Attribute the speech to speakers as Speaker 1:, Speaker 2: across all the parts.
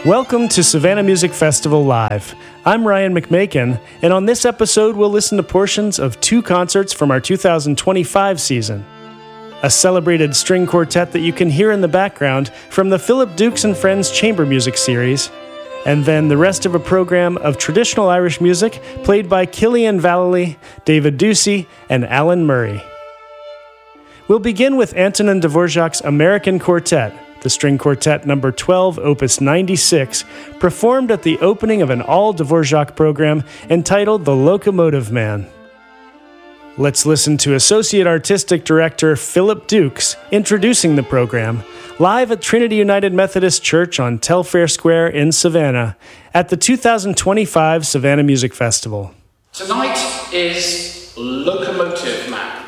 Speaker 1: Welcome to Savannah Music Festival Live. I'm Ryan McMakin, and on this episode we'll listen to portions of two concerts from our 2025 season. A celebrated string quartet that you can hear in the background from the Philip Dukes and Friends Chamber Music Series, and then the rest of a program of traditional Irish music played by Killian Vallely, David Ducey, and Alan Murray. We'll begin with Antonin Dvorak's American Quartet, the string quartet number 12, opus 96, performed at the opening of an all-Dvorak program entitled The Locomotive Man. Let's listen to Associate Artistic Director Philip Dukes introducing the program, live at Trinity United Methodist Church on Telfair Square in Savannah, at the 2025 Savannah Music Festival.
Speaker 2: Tonight is Locomotive Man,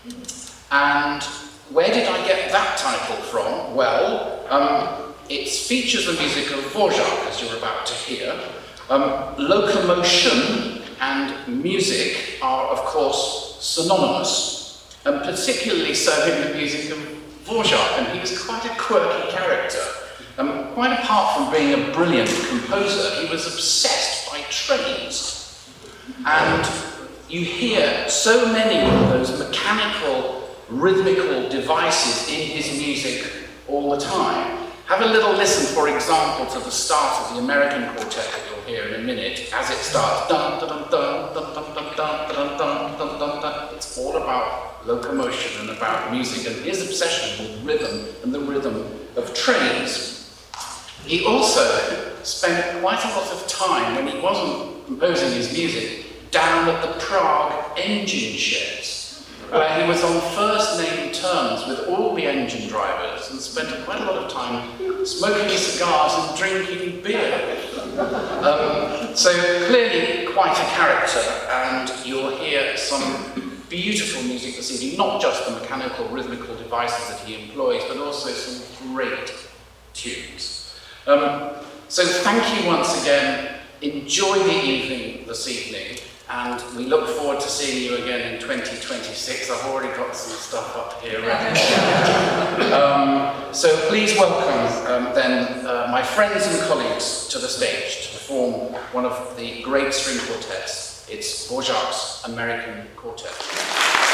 Speaker 2: and where did I get that title from? Well, it features the music of Dvorak, as you're about to hear. Locomotion and music are, of course, synonymous, and particularly so in the music of Dvorak, and he was quite a quirky character. Quite apart from being a brilliant composer, he was obsessed by trains. And you hear so many of those mechanical, rhythmical devices in his music all the time. Have a little listen, for example, to the start of the American Quartet that you'll hear in a minute, as it starts. Dun, dun, dun, dun, dun, dun, dun, dun, dun, dun, dun, dun. It's all about locomotion and about music and his obsession with rhythm and the rhythm of trains. He also spent quite a lot of time, when he wasn't composing his music, down at the Prague engine sheds, where he was on first-name terms with all the engine drivers and spent quite a lot of time smoking cigars and drinking beer. So clearly quite a character, and you'll hear some beautiful music this evening, not just the mechanical, rhythmical devices that he employs, but also some great tunes. So thank you once again. Enjoy the evening this evening. And we look forward to seeing you again in 2026. I've already got some stuff up here ready. So please welcome then my friends and colleagues to the stage to perform one of the great string quartets. It's Dvorak's American Quartet.